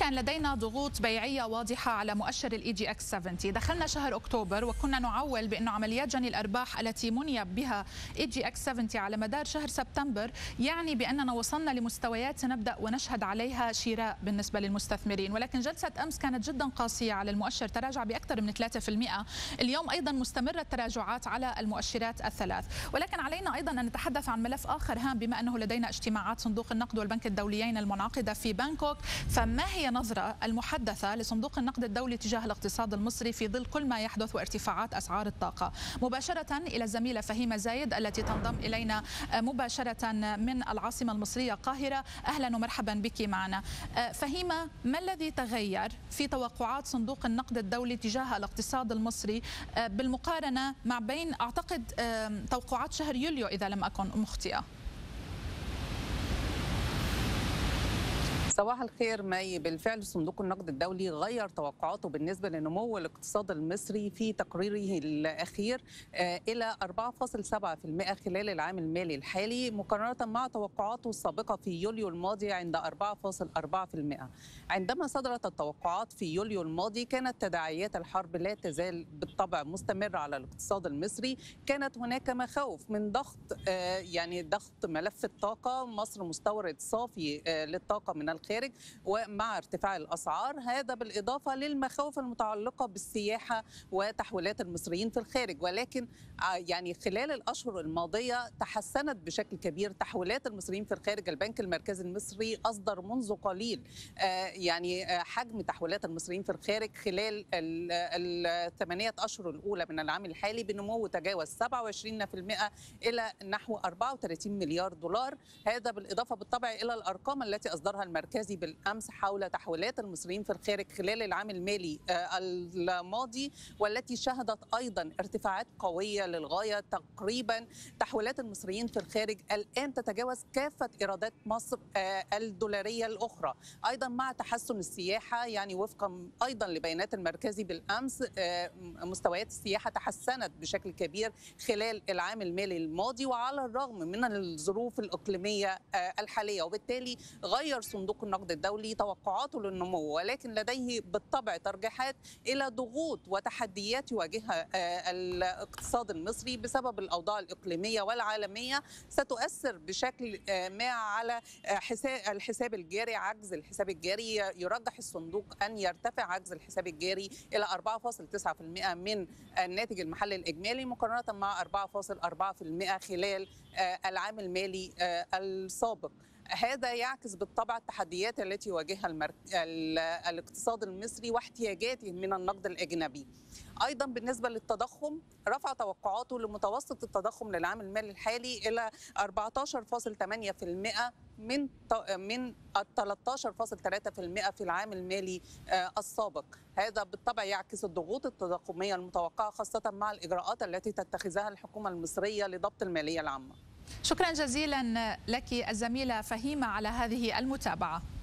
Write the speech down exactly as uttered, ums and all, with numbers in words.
كان لدينا ضغوط بيعية واضحة على مؤشر الاي جي اكس سبعين. دخلنا شهر أكتوبر وكنا نعول بأنه عمليات جني الأرباح التي مني بها اي جي اكس سبعين على مدار شهر سبتمبر يعني بأننا وصلنا لمستويات سنبدأ ونشهد عليها شراء بالنسبة للمستثمرين، ولكن جلسة أمس كانت جدا قاسية على المؤشر، تراجع بأكثر من ثلاثة بالمئة. اليوم أيضا مستمرة التراجعات على المؤشرات الثلاث، ولكن علينا أيضا أن نتحدث عن ملف آخر هام بما أنه لدينا اجتماعات صندوق النقد والبنك الدوليين المنعقدة في بانكوك. فما هي نظرة المحدثة لصندوق النقد الدولي تجاه الاقتصاد المصري في ظل كل ما يحدث وارتفاعات أسعار الطاقة؟ مباشرة إلى الزميلة فهيمة زايد التي تنضم إلينا مباشرة من العاصمة المصرية القاهرة. أهلا ومرحبا بك معنا. فهيمة، ما الذي تغير في توقعات صندوق النقد الدولي تجاه الاقتصاد المصري بالمقارنة مع بين أعتقد توقعات شهر يوليو إذا لم أكن مخطئة؟ صباح الخير مي. بالفعل صندوق النقد الدولي غير توقعاته بالنسبة لنمو الاقتصاد المصري في تقريره الأخير إلى أربعة فاصلة سبعة بالمئة خلال العام المالي الحالي، مقارنة مع توقعاته السابقة في يوليو الماضي عند أربعة فاصلة أربعة بالمئة. عندما صدرت التوقعات في يوليو الماضي كانت تداعيات الحرب لا تزال بالطبع مستمرة على الاقتصاد المصري. كانت هناك مخاوف من ضغط يعني ضغط ملف الطاقة، مصر مستورد صافي للطاقة من الخارج ومع ارتفاع الأسعار، هذا بالإضافة للمخاوف المتعلقة بالسياحة وتحويلات المصريين في الخارج. ولكن يعني خلال الأشهر الماضية تحسنت بشكل كبير تحويلات المصريين في الخارج. البنك المركزي المصري أصدر منذ قليل يعني حجم تحويلات المصريين في الخارج خلال الثمانية أشهر الأولى من العام الحالي بنمو تجاوز سبعة وعشرين بالمئة إلى نحو أربعة وثلاثين مليار دولار. هذا بالإضافة بالطبع إلى الأرقام التي أصدرها المركزي بالأمس حول تحويلات المصريين في الخارج خلال العام المالي الماضي، والتي شهدت أيضا ارتفاعات قوية للغاية. تقريبا تحويلات المصريين في الخارج الآن تتجاوز كافة إيرادات مصر الدولارية الأخرى، أيضا مع تحسن السياحة. يعني وفقا أيضا لبيانات المركزي بالأمس مستويات السياحة تحسنت بشكل كبير خلال العام المالي الماضي وعلى الرغم من الظروف الإقليمية الحالية. وبالتالي غير صندوق النقد الدولي توقعاته للنمو، ولكن لديه بالطبع ترجيحات إلى ضغوط وتحديات يواجهها الاقتصاد المصري بسبب الأوضاع الإقليمية والعالمية ستؤثر بشكل ما على حساب الحساب الجاري. عجز الحساب الجاري يرجح الصندوق أن يرتفع عجز الحساب الجاري إلى أربعة فاصلة تسعة بالمئة من الناتج المحلي الإجمالي مقارنة مع أربعة فاصلة أربعة بالمئة خلال العام المالي السابق. هذا يعكس بالطبع التحديات التي يواجهها المرك... الاقتصاد المصري واحتياجاته من النقد الأجنبي. أيضا بالنسبة للتضخم رفع توقعاته لمتوسط التضخم للعام المالي الحالي إلى أربعة عشر فاصلة ثمانية بالمئة من من ثلاثة عشر فاصلة ثلاثة بالمئة في العام المالي السابق. هذا بالطبع يعكس الضغوط التضخمية المتوقعة خاصة مع الإجراءات التي تتخذها الحكومة المصرية لضبط المالية العامة. شكرا جزيلا لك الزميلة فهيمة على هذه المتابعة.